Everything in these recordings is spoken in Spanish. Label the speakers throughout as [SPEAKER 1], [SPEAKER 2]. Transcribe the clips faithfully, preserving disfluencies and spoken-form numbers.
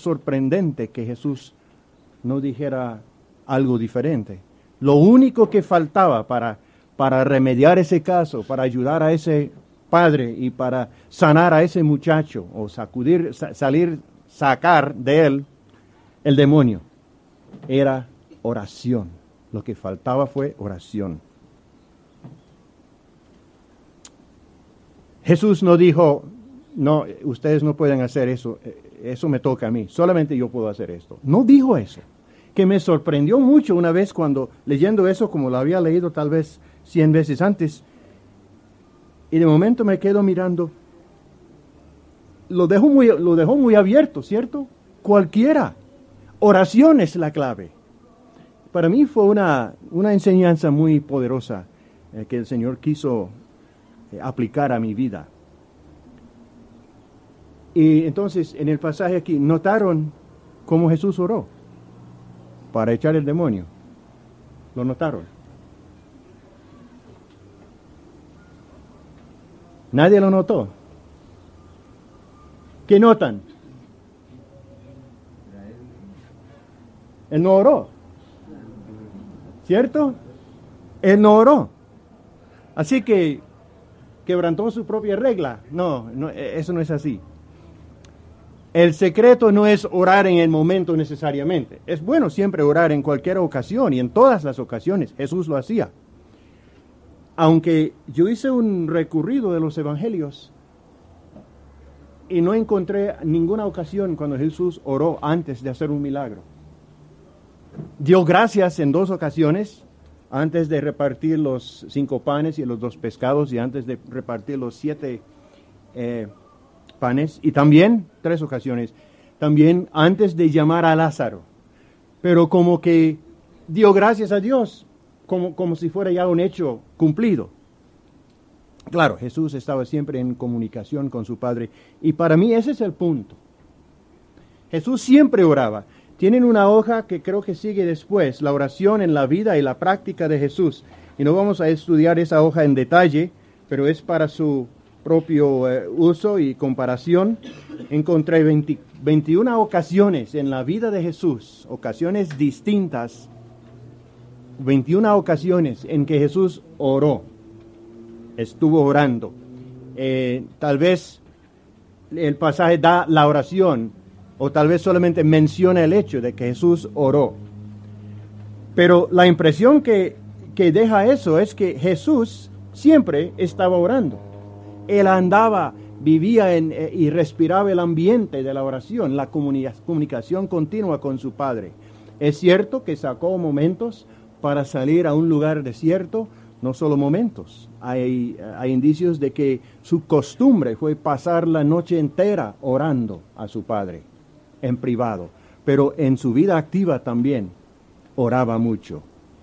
[SPEAKER 1] sorprendente que Jesús no dijera algo diferente. Lo único que faltaba para, para remediar ese caso, para ayudar a ese padre y para sanar a ese muchacho o sacudir, sa- salir, sacar de él el demonio, era oración. Lo que faltaba fue oración. Jesús no dijo, no, ustedes no pueden hacer eso, eso me toca a mí, solamente yo puedo hacer esto. No dijo eso, que me sorprendió mucho una vez cuando leyendo eso, como lo había leído tal vez cien veces antes, y de momento me quedo mirando, lo dejó muy, lo dejó muy abierto, ¿cierto? Cualquiera, oración es la clave. Para mí fue una, una enseñanza muy poderosa eh, que el Señor quiso eh, aplicar a mi vida. Y entonces, en el pasaje aquí, ¿notaron cómo Jesús oró para echar el demonio? ¿Lo notaron? ¿Nadie lo notó? ¿Qué notan? Él no oró, ¿cierto? Él no oró. Así que quebrantó su propia regla. No, no, eso no es así. El secreto no es orar en el momento necesariamente. Es bueno siempre orar en cualquier ocasión y en todas las ocasiones. Jesús lo hacía. Aunque yo hice un recorrido de los evangelios y no encontré ninguna ocasión cuando Jesús oró antes de hacer un milagro. Dio gracias en dos ocasiones, antes de repartir los cinco panes y los dos pescados y antes de repartir los siete eh, panes, y también, tres ocasiones, también antes de llamar a Lázaro. Pero como que dio gracias a Dios, como, como si fuera ya un hecho cumplido. Claro, Jesús estaba siempre en comunicación con su Padre, y para mí ese es el punto. Jesús siempre oraba. Tienen una hoja que creo que sigue después, la oración en la vida y la práctica de Jesús. Y no vamos a estudiar esa hoja en detalle, pero es para su propio eh, uso y comparación. Encontré veinte, veintiuna ocasiones en la vida de Jesús, ocasiones distintas, veintiuna ocasiones en que Jesús oró, estuvo orando. Eh, tal vez el pasaje da la oración, o tal vez solamente menciona el hecho de que Jesús oró. Pero la impresión que, que deja eso es que Jesús siempre estaba orando. Él andaba, vivía en, eh, y respiraba el ambiente de la oración, la comunica- comunicación continua con su Padre. Es cierto que sacó momentos para salir a un lugar desierto, no solo momentos. Hay, hay indicios de que su costumbre fue pasar la noche entera orando a su Padre en privado, pero en su vida activa también oraba mucho.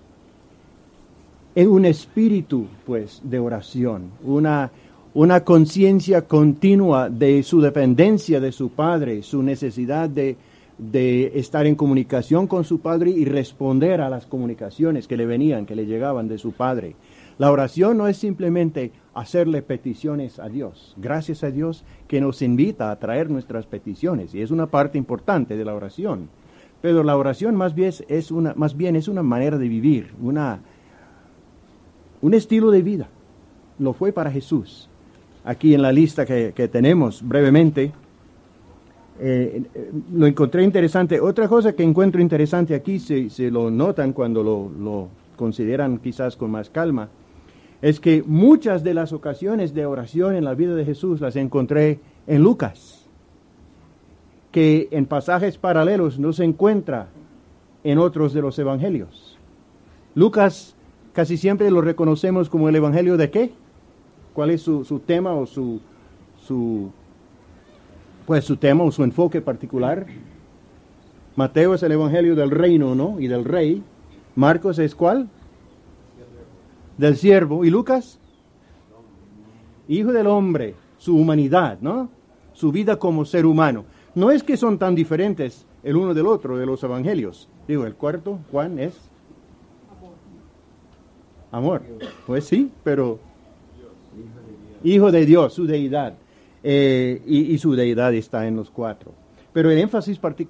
[SPEAKER 1] En un espíritu, pues, de oración, una, una conciencia continua de su dependencia de su Padre, su necesidad de, de estar en comunicación con su Padre y responder a las comunicaciones que le venían, que le llegaban de su Padre. La oración no es simplemente hacerle peticiones a Dios. Gracias a Dios que nos invita a traer nuestras peticiones, y es una parte importante de la oración. Pero la oración más bien es una, más bien es una manera de vivir, una, un estilo de vida. Lo fue para Jesús. Aquí en la lista que, que tenemos brevemente, eh, lo encontré interesante. Otra cosa que encuentro interesante aquí, se, se lo notan cuando lo, lo consideran quizás con más calma, es que muchas de las ocasiones de oración en la vida de Jesús las encontré en Lucas, que en pasajes paralelos no se encuentra en otros de los evangelios. Lucas casi siempre lo reconocemos como el evangelio de ¿qué? ¿Cuál es su, su tema o su, su, pues su tema o su enfoque particular? Mateo es el evangelio del reino, ¿no? Y del rey. Marcos es ¿cuál? Del siervo. ¿Y Lucas? Hijo del hombre, su humanidad, ¿no? Su vida como ser humano. No es que son tan diferentes el uno del otro de los evangelios. Digo, el cuarto, Juan, es amor. Pues sí, pero Hijo de Dios, su deidad. Eh, y, y su deidad está en los cuatro. Pero el énfasis particular